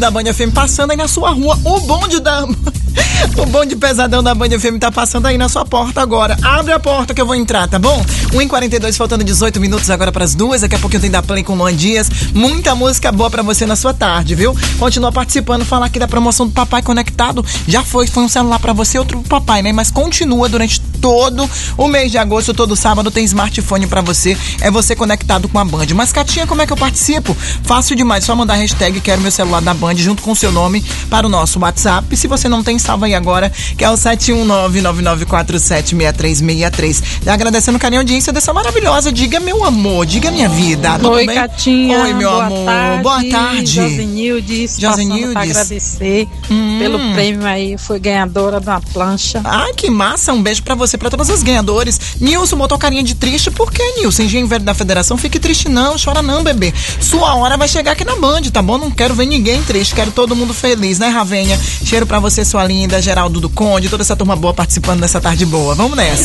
da Band FM passando aí na sua rua. O bonde pesadão da Band FM tá passando aí na sua porta agora. Abre a porta que eu vou entrar, tá bom? 1h42, faltando 18 minutos agora pras 2. Daqui a pouquinho tem da Play com Luan Dias. Muita música boa pra você na sua tarde, viu? Continua participando, falar aqui da promoção do Papai Conectado. Já foi um celular pra você, outro pro papai, né? Mas continua durante todo o mês de agosto, todo sábado tem smartphone pra você. É você conectado com a Band. Mas, Catinha, como é que eu participo? Fácil demais, só mandar a hashtag Quero Meu Celular da Band junto com o seu nome para o nosso WhatsApp. E se você não tem, salva aí agora, que é o 71999476363. Já agradecendo o carinho e audiência dessa maravilhosa. Diga, meu amor, diga, minha vida. Tudo Oi, bem? Catinha. Oi, meu amor. Boa tarde. Josenildes, passando pra agradecer pelo prêmio aí. Foi ganhadora de uma plancha. Ai, que massa. Um beijo pra você, pra todos os ganhadores. Nilson botou carinha de triste. Por que, Nilson? Engenheiro Velho da Federação, fique triste não, chora não, bebê. Sua hora vai chegar aqui na Band, tá bom? Não quero ver ninguém triste, quero todo mundo feliz, né, Ravenha? Cheiro pra você, sua linda, Geraldo do Conde, toda essa turma boa participando dessa tarde boa. Vamos nessa.